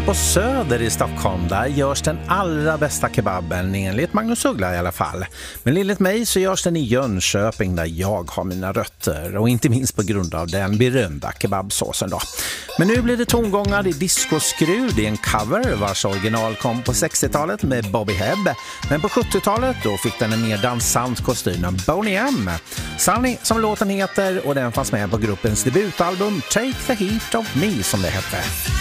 på Söder i Stockholm, där görs den allra bästa kebaben enligt Magnus Uggla i alla fall. Men enligt mig så görs den i Jönköping där jag har mina rötter, och inte minst på grund av den berömda kebabsåsen då. Men nu blir det tongångar i Disco Skruv, det är en cover vars original kom på 60-talet med Bobby Hebb. Men på 70-talet då fick den en mer dansant kostym av Boney M. Sunny som låten heter, och den fanns med på gruppens debutalbum Take the Heat of Me som det hette.